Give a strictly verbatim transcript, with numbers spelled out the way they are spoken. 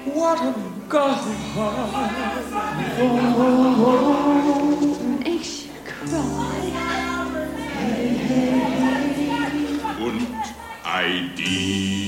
What a gulf. Oh, ich cry. Und I D.